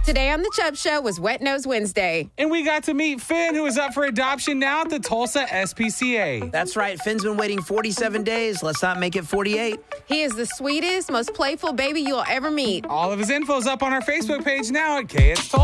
Today on The Chubb Show was Wet Nose Wednesday. And we got to meet Finn, who is up for adoption now at the Tulsa SPCA. That's right. Finn's been waiting 47 days. Let's not make it 48. He is the sweetest, most playful baby you'll ever meet. All of his info's up on our Facebook page now at KS Tulsa.